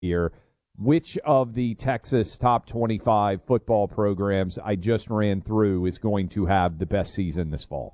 here. Which of the Texas top 25 football programs I just ran through is going to have the best season this fall?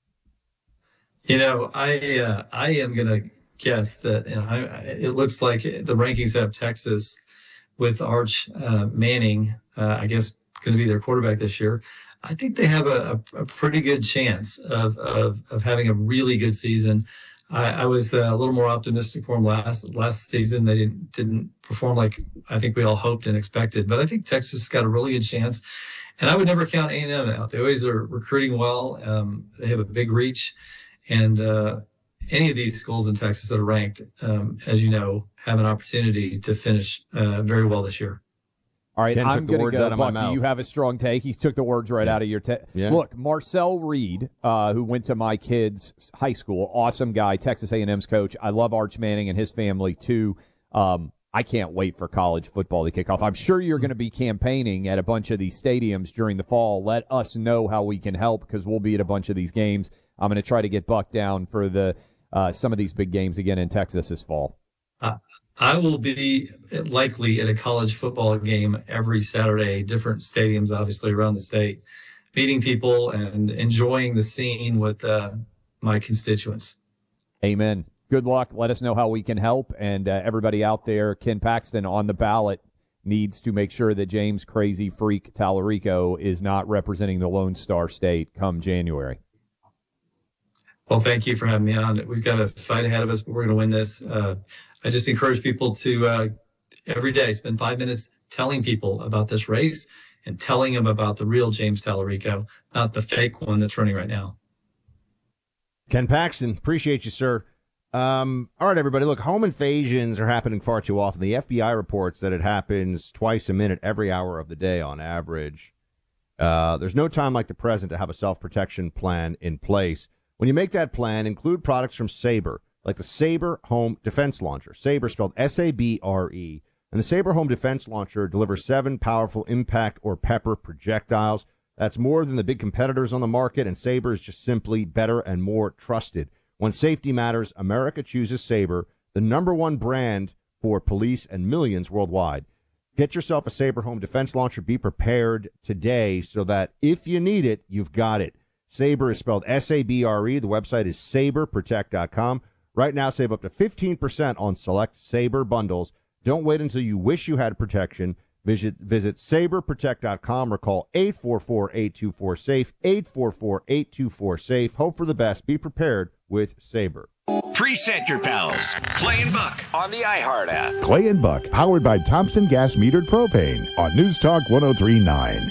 I am going to guess that it looks like the rankings have Texas with Arch Manning, I guess, going to be their quarterback this year. I think they have a pretty good chance of having a really good season. I was a little more optimistic for them last season. They didn't perform like I think we all hoped and expected, but I think Texas has got a really good chance. And I would never count A&M out. They always are recruiting well. They have a big reach, and any of these schools in Texas that are ranked, as you know, have an opportunity to finish very well this year. All right, I'm going to go, Buck, do you have a strong take? He took the words right out of your Look, Marcel Reed, who went to my kids' high school, awesome guy, Texas A&M's coach. I love Arch Manning and his family, too. I can't wait for college football to kick off. I'm sure you're going to be campaigning at a bunch of these stadiums during the fall. Let us know how we can help because we'll be at a bunch of these games. I'm going to try to get Buck down for the some of these big games again in Texas this fall. I will be likely at a college football game every Saturday, different stadiums, obviously, around the state, meeting people and enjoying the scene with my constituents. Amen. Good luck. Let us know how we can help. And everybody out there, Ken Paxton on the ballot needs to make sure that James Crazy Freak Tallarico is not representing the Lone Star State come January. Well, thank you for having me on. We've got a fight ahead of us, but we're going to win this. I just encourage people to every day spend 5 minutes telling people about this race and telling them about the real James Tallarico, not the fake one that's running right now. Ken Paxton, appreciate you, sir. All right, everybody. Look, home invasions are happening far too often. The FBI reports that it happens twice a minute, every hour of the day on average. There's no time like the present to have a self-protection plan in place. When you make that plan, include products from Sabre, like the Sabre Home Defense Launcher. Sabre spelled S-A-B-R-E. And the Sabre Home Defense Launcher delivers 7 powerful impact or pepper projectiles. That's more than the big competitors on the market, and Sabre is just simply better and more trusted. When safety matters, America chooses Sabre, the #1 brand for police and millions worldwide. Get yourself a Sabre Home Defense Launcher. Be prepared today so that if you need it, you've got it. Sabre is spelled S-A-B-R-E. The website is saberprotect.com. Right now, save up to 15% on select Sabre bundles. Don't wait until you wish you had protection. Visit saberprotect.com or call 844-824-SAFE, 844-824-SAFE. Hope for the best. Be prepared with Sabre. Preset your pals. Clay and Buck on the iHeart app. Clay and Buck, powered by Thompson Gas Metered Propane on News Talk 103.9.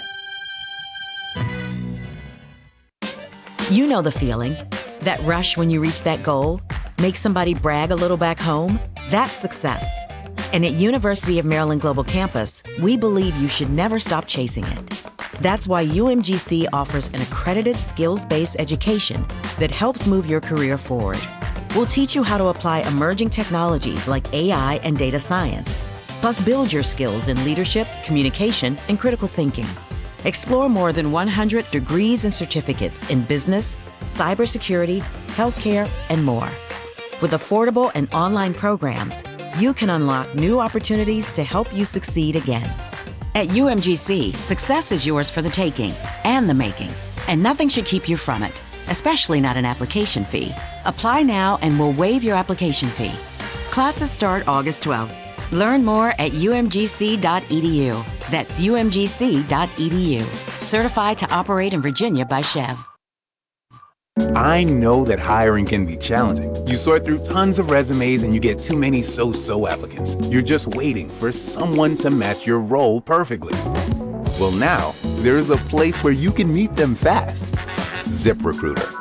You know the feeling. That rush when you reach that goal. Make somebody brag a little back home. That's success. And at University of Maryland Global Campus, we believe you should never stop chasing it. That's why UMGC offers an accredited skills-based education that helps move your career forward. We'll teach you how to apply emerging technologies like AI and data science, plus build your skills in leadership, communication, and critical thinking. Explore more than 100 degrees and certificates in business, cybersecurity, healthcare, and more. With affordable and online programs, you can unlock new opportunities to help you succeed again. At UMGC, success is yours for the taking and the making, and nothing should keep you from it, especially not an application fee. Apply now and we'll waive your application fee. Classes start August 12th. Learn more at umgc.edu. That's umgc.edu. Certified to operate in Virginia by Chev. I know that hiring can be challenging. You sort through tons of resumes and you get too many so-so applicants. You're just waiting for someone to match your role perfectly. Well, now, there's a place where you can meet them fast. ZipRecruiter.